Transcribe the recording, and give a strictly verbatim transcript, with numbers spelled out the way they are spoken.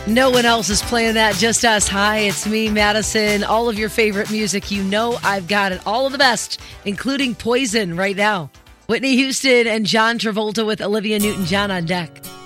No one else is playing that, just us. Hi, it's me, Madison. All of your favorite music, you know I've got it. All of the best, including Poison right now. Whitney Houston and John Travolta with Olivia Newton-John on deck.